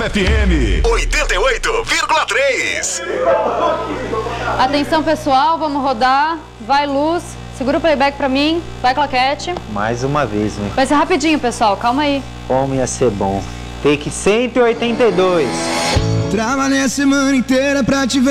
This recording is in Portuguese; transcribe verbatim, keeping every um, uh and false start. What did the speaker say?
F M oitenta e oito vírgula três. Atenção, pessoal, vamos rodar. Vai, Luz. Segura o playback pra mim. Vai, Claquete. Mais uma vez, né? Vai ser rapidinho, pessoal. Calma aí. Como ia ser bom. Take cento e oitenta e dois. Trabalhei a semana inteira pra te ver.